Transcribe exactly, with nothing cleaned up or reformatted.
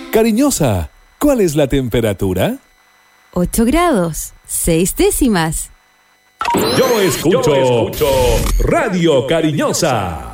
Cariñosa, ¿cuál es la temperatura? ocho grados, seis décimas. Yo escucho, Yo escucho Radio Cariñosa.